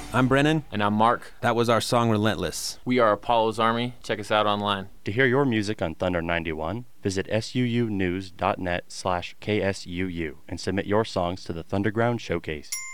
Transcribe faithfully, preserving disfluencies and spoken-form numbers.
I'm Brennan. And I'm Mark. That was our song Relentless. We are Apollo's Army. Check us out online. To hear your music on Thunder ninety-one, visit suunews.net slash KSUU and submit your songs to the Thunderground Showcase.